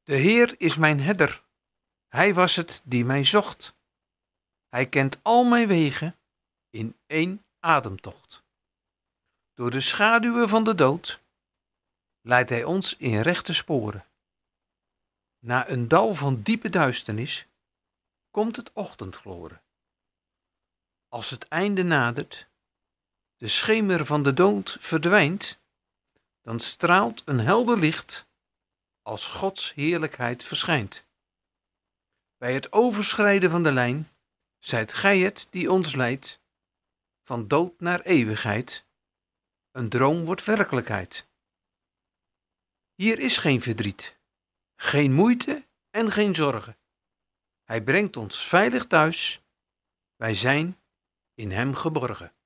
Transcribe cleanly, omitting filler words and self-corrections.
De Heer is mijn herder. Hij was het die mij zocht. Hij kent al mijn wegen in één ademtocht. Door de schaduwen van de dood leidt hij ons in rechte sporen. Na een dal van diepe duisternis komt het ochtendgloren. Als het einde nadert, de schemer van de dood verdwijnt, dan straalt een helder licht als Gods heerlijkheid verschijnt. Bij het overschrijden van de lijn zijt gij het die ons leidt, van dood naar eeuwigheid. Een droom wordt werkelijkheid. Hier is geen verdriet, geen moeite en geen zorgen. Hij brengt ons veilig thuis, wij zijn in hem geborgen.